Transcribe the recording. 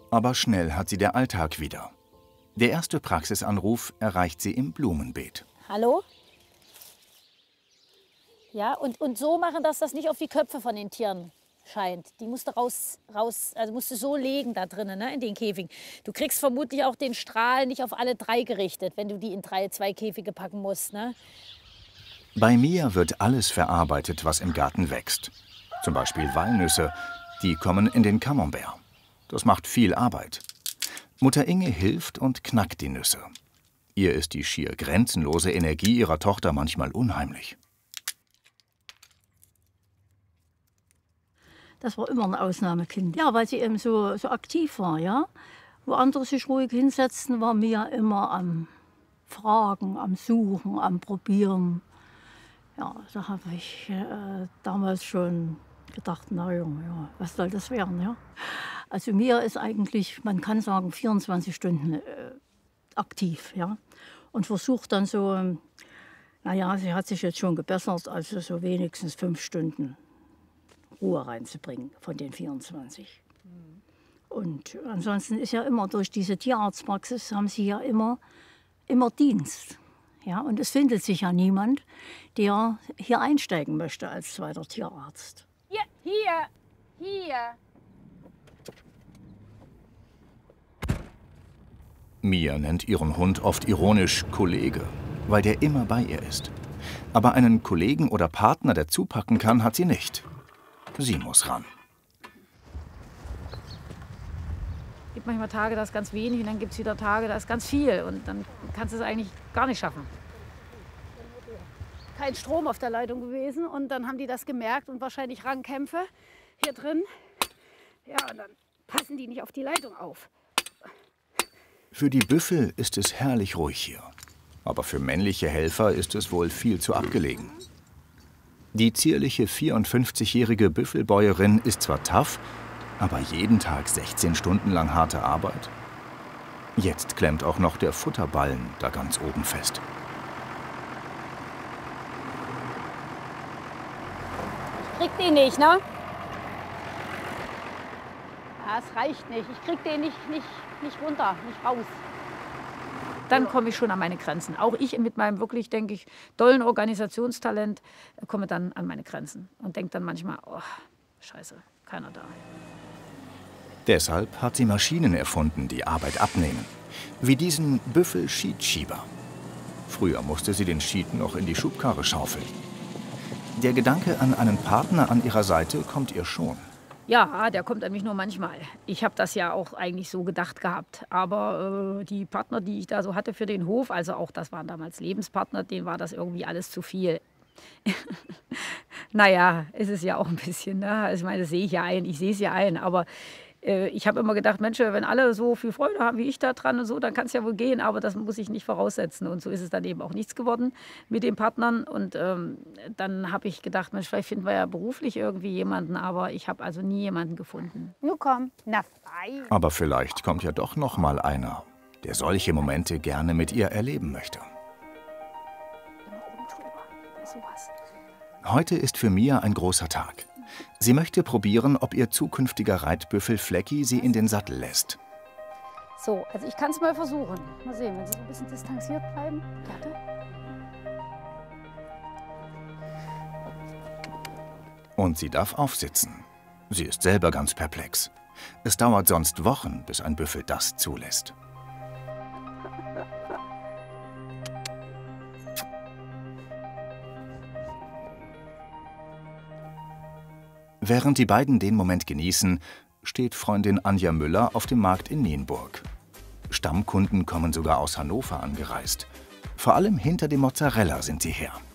Aber schnell hat sie der Alltag wieder. Der erste Praxisanruf erreicht sie im Blumenbeet. Hallo? Ja, und so machen, dass das nicht auf die Köpfe von den Tieren scheint. Die musst du also musst du so legen da drinnen, ne, in den Käfigen. Du kriegst vermutlich auch den Strahl nicht auf alle 3 gerichtet, wenn du die in 2 Käfige packen musst, ne? Bei Mia wird alles verarbeitet, was im Garten wächst. Zum Beispiel Walnüsse, die kommen in den Camembert. Das macht viel Arbeit. Mutter Inge hilft und knackt die Nüsse. Ihr ist die schier grenzenlose Energie ihrer Tochter manchmal unheimlich. Das war immer ein Ausnahmekind. Ja, weil sie eben so aktiv war, ja. Wo andere sich ruhig hinsetzten, war Mia immer am Fragen, am Suchen, am Probieren. Ja, da habe ich damals schon gedacht, na ja, was soll das werden, ja. Also Mia ist eigentlich, man kann sagen, 24 Stunden aktiv, ja. Und versucht dann so, naja, sie hat sich jetzt schon gebessert, also so wenigstens 5 Stunden Ruhe reinzubringen von den 24. Und ansonsten ist ja immer durch diese Tierarztpraxis haben sie ja immer Dienst. Ja, und es findet sich ja niemand, der hier einsteigen möchte als zweiter Tierarzt. Hier. Mia nennt ihren Hund oft ironisch Kollege, weil der immer bei ihr ist. Aber einen Kollegen oder Partner, der zupacken kann, hat sie nicht. Sie muss ran. Es gibt manchmal Tage, da ist ganz wenig und dann gibt es wieder Tage, da ist ganz viel. Und dann kannst du es eigentlich gar nicht schaffen. Kein Strom auf der Leitung gewesen und dann haben die das gemerkt und wahrscheinlich Rangkämpfe hier drin. Ja, und dann passen die nicht auf die Leitung auf. Für die Büffel ist es herrlich ruhig hier. Aber für männliche Helfer ist es wohl viel zu abgelegen. Die zierliche 54-jährige Büffelbäuerin ist zwar tough, aber jeden Tag 16 Stunden lang harte Arbeit. Jetzt klemmt auch noch der Futterballen da ganz oben fest. Ich krieg den nicht, ne? Ja, es reicht nicht. Ich krieg den nicht runter, nicht raus. Dann komme ich schon an meine Grenzen. Auch ich mit meinem wirklich, denke ich, dollen Organisationstalent komme dann an meine Grenzen. Und denke dann manchmal, oh, scheiße, keiner da. Deshalb hat sie Maschinen erfunden, die Arbeit abnehmen. Wie diesen Büffel-Schiedschieber. Früher musste sie den Schied noch in die Schubkarre schaufeln. Der Gedanke an einen Partner an ihrer Seite kommt ihr schon. Ja, der kommt an mich nur manchmal. Ich habe das ja auch eigentlich so gedacht gehabt. Aber die Partner, die ich da so hatte für den Hof, also auch das waren damals Lebenspartner, denen war das irgendwie alles zu viel. Naja, es ist ja auch ein bisschen, ne? Also ich meine, das sehe ich ja ein, ich sehe es ja ein, aber ich habe immer gedacht, Mensch, wenn alle so viel Freude haben wie ich da dran und so, dann kann es ja wohl gehen, aber das muss ich nicht voraussetzen. Und so ist es dann eben auch nichts geworden mit den Partnern. Und dann habe ich gedacht, Mensch, vielleicht finden wir ja beruflich irgendwie jemanden, aber ich habe also nie jemanden gefunden. Nun komm, na fein. Aber vielleicht kommt ja doch noch mal einer, der solche Momente gerne mit ihr erleben möchte. Immer oben drüber, sowas. Heute ist für Mia ein großer Tag. Sie möchte probieren, ob ihr zukünftiger Reitbüffel Flecki sie in den Sattel lässt. So, also ich kann es mal versuchen. Mal sehen, wenn Sie so ein bisschen distanziert bleiben. Warte. Und sie darf aufsitzen. Sie ist selber ganz perplex. Es dauert sonst Wochen, bis ein Büffel das zulässt. Während die beiden den Moment genießen, steht Freundin Anja Müller auf dem Markt in Nienburg. Stammkunden kommen sogar aus Hannover angereist. Vor allem hinter dem Mozzarella sind sie her.